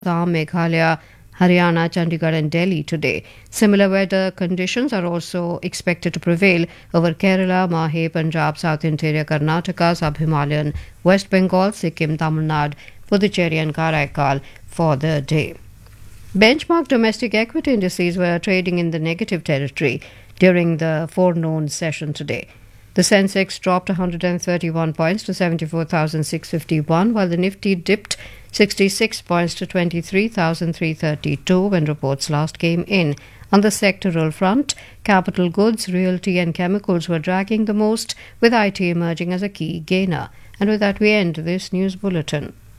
Assam, Meghalaya, Haryana, Chandigarh, and Delhi today. Similar weather conditions are also expected to prevail over Kerala, Mahe, Punjab, South Interior, Karnataka, Sub-Himalayan, West Bengal, Sikkim, Tamil Nadu, Puducherry, and Karaikal for the day. Benchmark domestic equity indices were trading in the negative territory during the forenoon session today. The Sensex dropped 131 points to 74,651, while the Nifty dipped 66 points to 23,332 when reports last came in. On the sectoral front, capital goods, realty and chemicals were dragging the most, with IT emerging as a key gainer. And with that, we end this news bulletin.